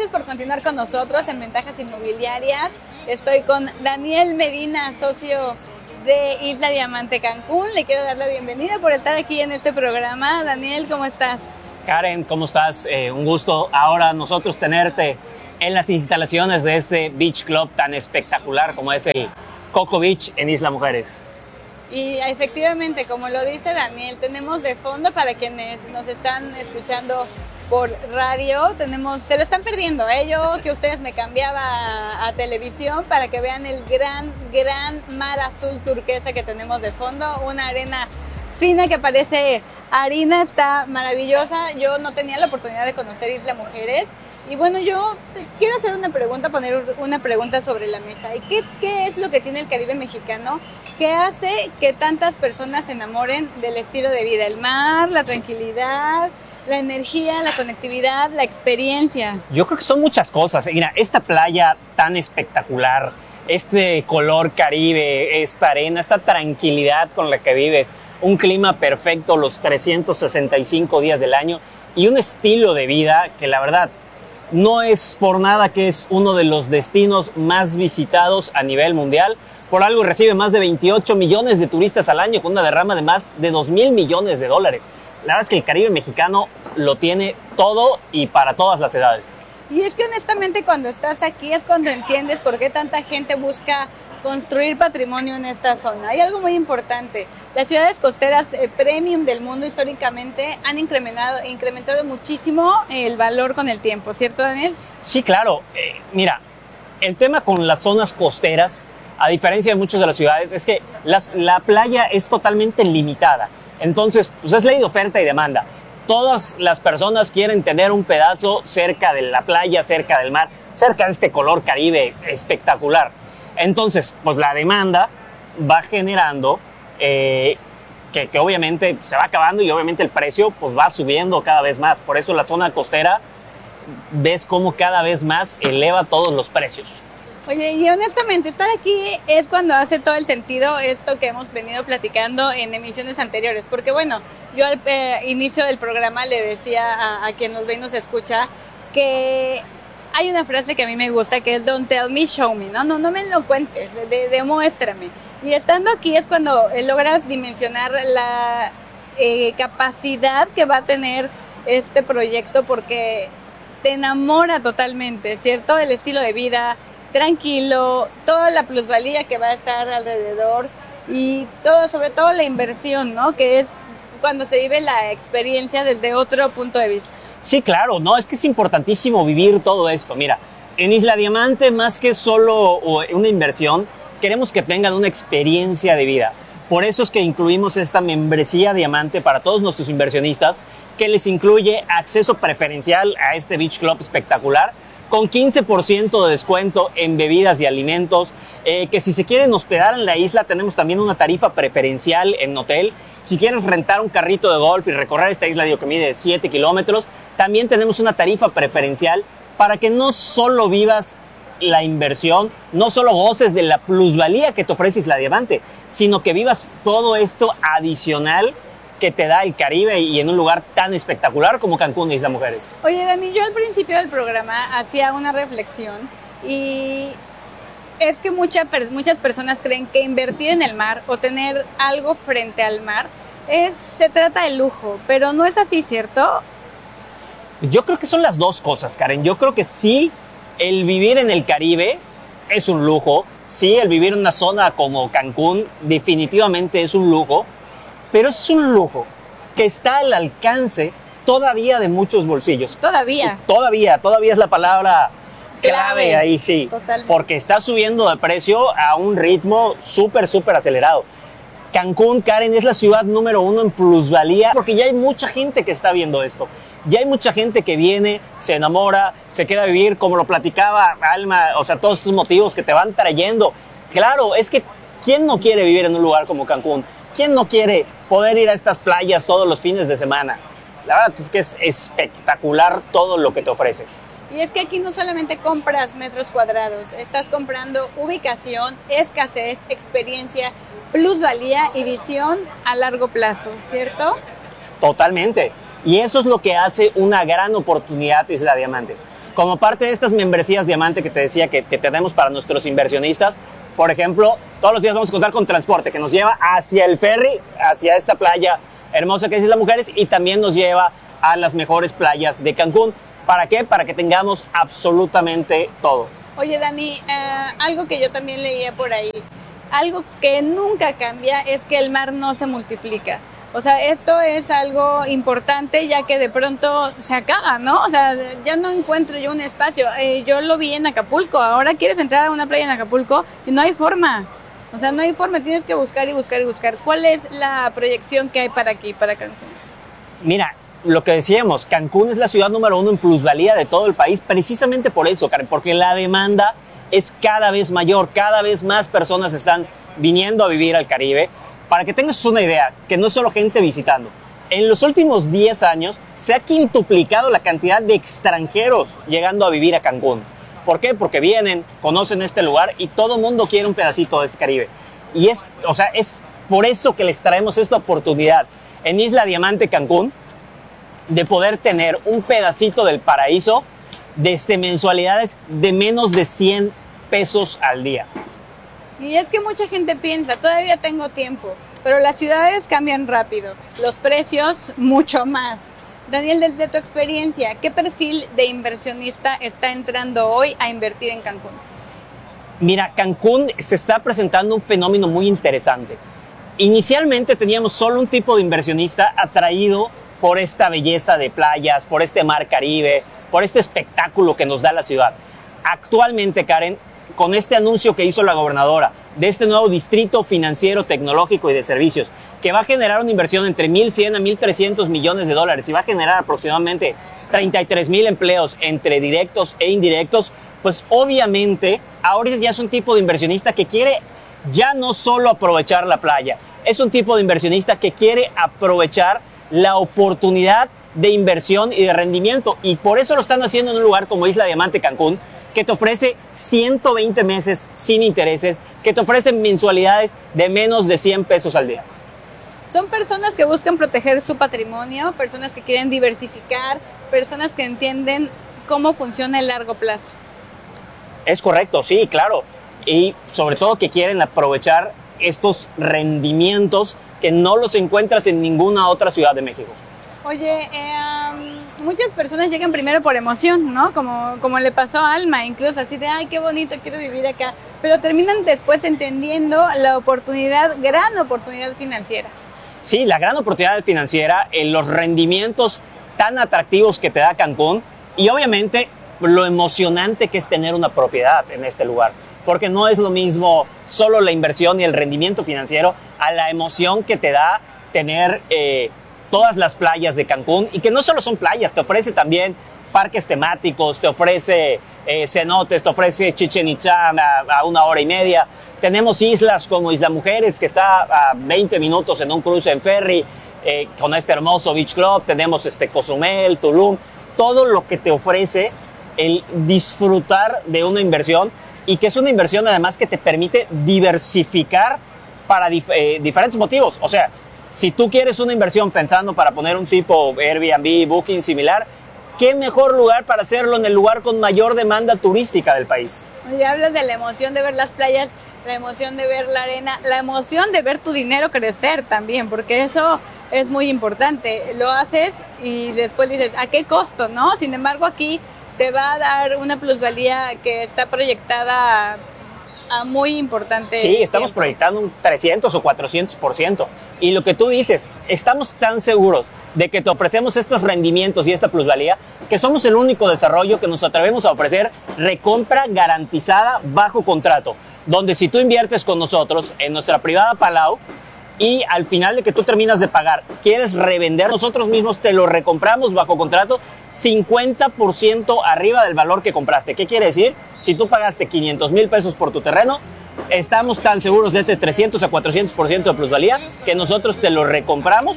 Gracias por continuar con nosotros en Ventajas Inmobiliarias. Estoy con Daniel Medina, socio de Isla Diamante Cancún. Le quiero dar la bienvenida por estar aquí en este programa. Daniel, ¿cómo estás? Karen, ¿cómo estás? Un gusto ahora nosotros tenerte en las instalaciones de este beach club tan espectacular como es el Coco Beach en Isla Mujeres. Y efectivamente, como lo dice Daniel, tenemos de fondo para quienes nos están escuchando por radio, se lo están perdiendo, yo que ustedes me cambiaba a televisión para que vean el gran mar azul turquesa que tenemos de fondo, una arena fina que parece harina, está maravillosa. Yo no tenía la oportunidad de conocer Isla Mujeres. Y bueno, yo quiero hacer una pregunta, poner una pregunta sobre la mesa. ¿Y qué es lo que tiene el Caribe mexicano que hace que tantas personas se enamoren del estilo de vida? El mar, la tranquilidad, la energía, la conectividad, la experiencia. Yo creo que son muchas cosas. Mira, esta playa tan espectacular, este color Caribe, esta arena, esta tranquilidad con la que vives, un clima perfecto los 365 días del año y un estilo de vida que la verdad no es por nada que es uno de los destinos más visitados a nivel mundial. Por algo recibe más de 28 millones de turistas al año con una derrama de más de 2,000 millones de dólares. La verdad es que el Caribe mexicano lo tiene todo y para todas las edades. Y es que honestamente cuando estás aquí es cuando entiendes por qué tanta gente busca construir patrimonio en esta zona. Hay algo muy importante. Las ciudades costeras premium del mundo históricamente han incrementado muchísimo el valor con el tiempo, ¿cierto, Daniel? Sí, claro. Mira, el tema con las zonas costeras, a diferencia de muchas de las ciudades, es que la playa es totalmente limitada. Entonces, pues es ley de oferta y demanda. Todas las personas quieren tener un pedazo cerca de la playa, cerca del mar, cerca de este color Caribe espectacular. Entonces, pues la demanda va generando que obviamente se va acabando y obviamente el precio pues va subiendo cada vez más. Por eso la zona costera ves cómo cada vez más eleva todos los precios. Oye, y honestamente, estar aquí es cuando hace todo el sentido esto que hemos venido platicando en emisiones anteriores. Porque bueno, yo al inicio del programa le decía a quien nos ve y nos escucha que hay una frase que a mí me gusta que es "Don't tell me, show me", no me lo cuentes, demuéstrame. Y estando aquí es cuando logras dimensionar la capacidad que va a tener este proyecto, porque te enamora totalmente, ¿cierto? El estilo de vida tranquilo, toda la plusvalía que va a estar alrededor y todo, sobre todo la inversión, ¿no? Que es cuando se vive la experiencia desde otro punto de vista. Sí, claro, no, es que es importantísimo vivir todo esto. Mira, en Isla Diamante, más que solo una inversión, queremos que tengan una experiencia de vida. Por eso es que incluimos esta membresía Diamante para todos nuestros inversionistas, que les incluye acceso preferencial a este Beach Club espectacular, con 15% de descuento en bebidas y alimentos, que si se quieren hospedar en la isla tenemos también una tarifa preferencial en hotel. Si quieres rentar un carrito de golf y recorrer esta isla, digo, que mide 7 kilómetros, también tenemos una tarifa preferencial para que no solo vivas la inversión, no solo goces de la plusvalía que te ofrece Isla Diamante, sino que vivas todo esto adicional que te da el Caribe y en un lugar tan espectacular como Cancún, Isla Mujeres. Oye, Dani, yo al principio del programa hacía una reflexión y es que muchas personas creen que invertir en el mar o tener algo frente al mar se trata de lujo, pero no es así, ¿cierto? Yo creo que son las dos cosas, Karen. Yo creo que sí, el vivir en el Caribe es un lujo. Sí, el vivir en una zona como Cancún definitivamente es un lujo, pero es un lujo que está al alcance todavía de muchos bolsillos. Todavía es la palabra clave ahí, sí. Totalmente. Porque está subiendo de precio a un ritmo súper acelerado. Cancún, Karen, es la ciudad número 1 en plusvalía porque ya hay mucha gente que está viendo esto. Ya hay mucha gente que viene, se enamora, se queda a vivir, como lo platicaba Alma, o sea, todos estos motivos que te van trayendo. Claro, es que ¿quién no quiere vivir en un lugar como Cancún? ¿Quién no quiere poder ir a estas playas todos los fines de semana? La verdad es que es espectacular todo lo que te ofrece. Y es que aquí no solamente compras metros cuadrados, estás comprando ubicación, escasez, experiencia, plusvalía y visión a largo plazo, ¿cierto? Totalmente. Y eso es lo que hace una gran oportunidad Isla Diamante. como parte de estas membresías diamante que te decía que tenemos para nuestros inversionistas. Por ejemplo, todos los días vamos a contar con transporte que nos lleva hacia el ferry, hacia esta playa hermosa que es Isla Mujeres, y también nos lleva a las mejores playas de Cancún. ¿Para qué? Para que tengamos absolutamente todo. Oye, Dani, algo que yo también leía por ahí, algo que nunca cambia es que el mar no se multiplica. O sea, esto es algo importante ya que de pronto se acaba, ¿no? O sea, ya no encuentro yo un espacio. Yo lo vi en Acapulco. Ahora quieres entrar a una playa en Acapulco y no hay forma. O sea, no hay forma. Tienes que buscar y buscar y buscar. ¿Cuál es la proyección que hay para aquí, para Cancún? Mira, lo que decíamos, Cancún es la ciudad número 1 en plusvalía de todo el país, precisamente por eso, Karen, porque la demanda es cada vez mayor, cada vez más personas están viniendo a vivir al Caribe. Para que tengas una idea, que no es solo gente visitando, en los últimos 10 años se ha quintuplicado la cantidad de extranjeros llegando a vivir a Cancún. ¿Por qué? Porque vienen, conocen este lugar y todo el mundo quiere un pedacito de ese Caribe. Y es por eso que les traemos esta oportunidad en Isla Diamante Cancún de poder tener un pedacito del paraíso desde mensualidades de menos de 100 pesos al día. Y es que mucha gente piensa, todavía tengo tiempo, pero las ciudades cambian rápido, los precios mucho más. Daniel, desde tu experiencia, ¿qué perfil de inversionista está entrando hoy a invertir en Cancún? Mira, Cancún se está presentando un fenómeno muy interesante. Inicialmente teníamos solo un tipo de inversionista atraído por esta belleza de playas, por este mar Caribe, por este espectáculo que nos da la ciudad. Actualmente, Karen, con este anuncio que hizo la gobernadora de este nuevo distrito financiero, tecnológico y de servicios, que va a generar una inversión entre 1.100 a 1.300 millones de dólares y va a generar aproximadamente 33,000 empleos entre directos e indirectos, pues obviamente ahora ya es un tipo de inversionista que quiere ya no solo aprovechar la playa, es un tipo de inversionista que quiere aprovechar la oportunidad de inversión y de rendimiento, y por eso lo están haciendo en un lugar como Isla Diamante Cancún, que te ofrece 120 meses sin intereses, que te ofrece mensualidades de menos de 100 pesos al día. Son personas que buscan proteger su patrimonio, personas que quieren diversificar, personas que entienden cómo funciona el largo plazo. Es correcto, sí, claro. Y sobre todo que quieren aprovechar estos rendimientos que no los encuentras en ninguna otra ciudad de México. Oye, muchas personas llegan primero por emoción, ¿no? Como le pasó a Alma, incluso así de, ay, qué bonito, quiero vivir acá. Pero terminan después entendiendo la oportunidad, gran oportunidad financiera. Sí, la gran oportunidad financiera, los rendimientos tan atractivos que te da Cancún y obviamente lo emocionante que es tener una propiedad en este lugar. Porque no es lo mismo solo la inversión y el rendimiento financiero a la emoción que te da tener todas las playas de Cancún, y que no solo son playas, te ofrece también parques temáticos, te ofrece cenotes, te ofrece Chichén Itzá a 1 hora y media. Tenemos islas como Isla Mujeres, que está a 20 minutos en un cruce en ferry, con este hermoso beach club. Tenemos Cozumel, Tulum, todo lo que te ofrece el disfrutar de una inversión, y que es una inversión además que te permite diversificar para diferentes motivos. O sea, si tú quieres una inversión pensando para poner un tipo Airbnb, Booking similar, ¿qué mejor lugar para hacerlo en el lugar con mayor demanda turística del país? Oye, hablas de la emoción de ver las playas, la emoción de ver la arena, la emoción de ver tu dinero crecer también, porque eso es muy importante. Lo haces y después dices, ¿a qué costo, no? Sin embargo, aquí te va a dar una plusvalía que está proyectada a muy importante. Sí, estamos proyectando un 300 o 400%. Y lo que tú dices, estamos tan seguros de que te ofrecemos estos rendimientos y esta plusvalía, que somos el único desarrollo que nos atrevemos a ofrecer recompra garantizada bajo contrato, donde si tú inviertes con nosotros en nuestra privada Palau y al final de que tú terminas de pagar, quieres revender, nosotros mismos te lo recompramos bajo contrato 50% arriba del valor que compraste. ¿Qué quiere decir? Si tú pagaste 500,000 pesos por tu terreno, estamos tan seguros de este 300 a 400% de plusvalía que nosotros te lo recompramos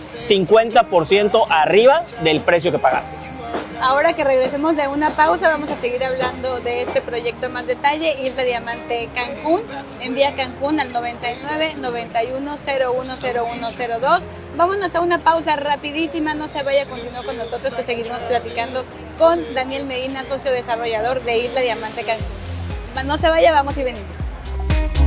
50% arriba del precio que pagaste. Ahora que regresemos de una pausa, vamos a seguir hablando de este proyecto en más detalle. Isla Diamante Cancún, envía Cancún al 99 91 01 0102. Vámonos a una pausa rapidísima, no se vaya, continúa con nosotros que seguiremos platicando con Daniel Medina, socio desarrollador de Isla Diamante Cancún. No se vaya, vamos y venimos.